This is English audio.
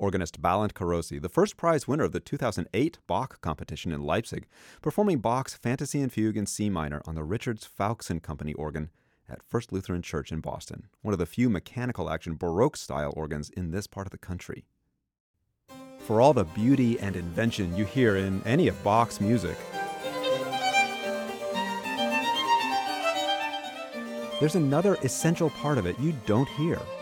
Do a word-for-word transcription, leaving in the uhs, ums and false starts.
organist Balint Carosi, the first prize winner of the two thousand eight Bach competition in Leipzig, performing Bach's Fantasy and Fugue in C minor on the Richards Fowkson Company organ at First Lutheran Church in Boston, one of the few mechanical action Baroque-style organs in this part of the country. For all the beauty and invention you hear in any of Bach's music, there's another essential part of it you don't hear.